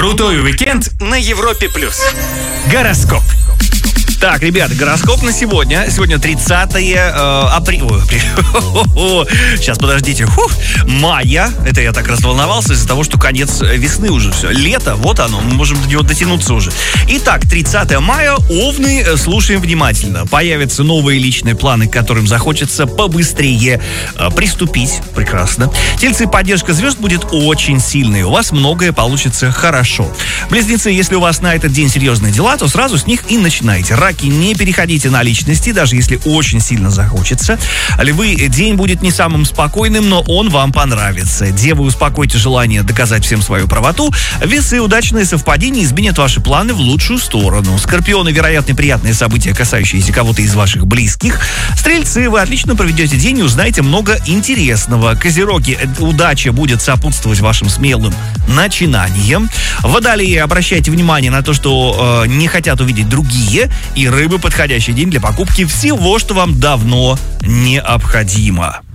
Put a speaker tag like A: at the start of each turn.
A: Крутой уикенд на Европе+. Гороскоп.
B: Так, ребята, гороскоп на сегодня. Сегодня 30 апреля. Сейчас, подождите. Мая. Это я так разволновался из-за того, что конец весны уже все. Лето, вот оно. Мы можем до него дотянуться уже. Итак, 30 мая. Овны, слушаем внимательно. Появятся новые личные планы, к которым захочется побыстрее приступить. Прекрасно. Тельцы, поддержка звезд будет очень сильной. У вас многое получится хорошо. Близнецы, если у вас на этот день серьезные дела, то сразу с них и начинайте. Раки, не переходите на личности, даже если очень сильно захочется. Львы, день будет не самым спокойным, но он вам понравится. Девы, успокойте желание доказать всем свою правоту. Весы, удачные совпадения изменят ваши планы в лучшую сторону. Скорпионы, вероятно, приятные события, касающиеся кого-то из ваших близких. Стрельцы, вы отлично проведете день и узнаете много интересного. Козероги, удача будет сопутствовать вашим смелым начинаниям. Водолеи, обращайте внимание на то, что не хотят увидеть другие. И рыбы, подходящий день для покупки всего, что вам давно необходимо.